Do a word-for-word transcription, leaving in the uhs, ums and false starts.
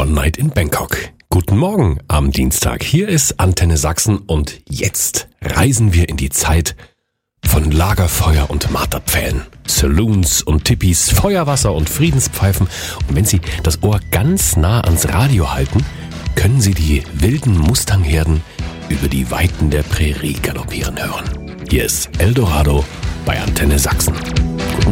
One Night in Bangkok. Guten Morgen am Dienstag. Hier ist Antenne Sachsen und jetzt reisen wir in die Zeit von Lagerfeuer und Marterpfählen, Saloons und Tippis, Feuerwasser und Friedenspfeifen. Und wenn Sie das Ohr ganz nah ans Radio halten, können Sie die wilden Mustangherden über die Weiten der Prärie galoppieren hören. Hier ist Eldorado bei Antenne Sachsen.